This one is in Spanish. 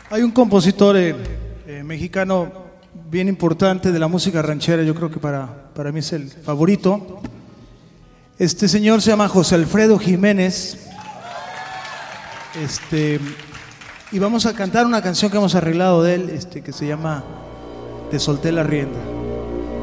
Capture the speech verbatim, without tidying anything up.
Hay un compositor eh, eh, mexicano bien importante de la música ranchera, yo creo que para, para mí es el favorito. Este señor se llama José Alfredo Jiménez. Este, y vamos a cantar una canción que hemos arreglado de él, este, que se llama Te solté la rienda.